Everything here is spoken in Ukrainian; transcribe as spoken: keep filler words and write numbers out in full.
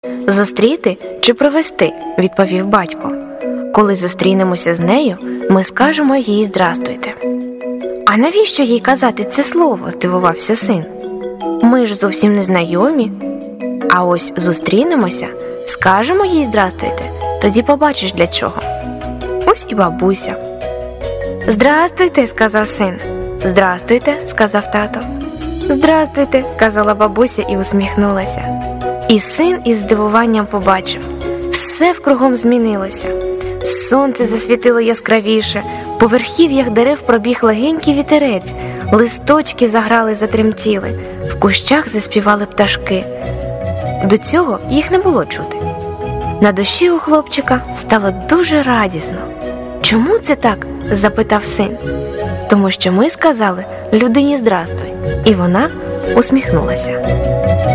«Зустріти чи провести?» – відповів батько. «Коли зустрінемося з нею, ми скажемо їй «здрастуйте». «А навіщо їй казати це слово?» – здивувався син. «Ми ж зовсім не знайомі. А ось зустрінемося, скажемо їй «здрастуйте», тоді побачиш для чого». Ось і бабуся. «Здрастуйте», – сказав син. «Здрастуйте», – сказав тато. «Здрастуйте», – сказала бабуся і усміхнулася. І син із здивуванням побачив. Все вкругом змінилося. Сонце засвітило яскравіше, по верхів'ях дерев пробіг легенький вітерець, листочки заграли, затремтіли, в кущах заспівали пташки. До цього їх не було чути. На душі у хлопчика стало дуже радісно. «Чому це так?» – запитав син. «Тому що ми сказали людині «здрастуй», і вона усміхнулася».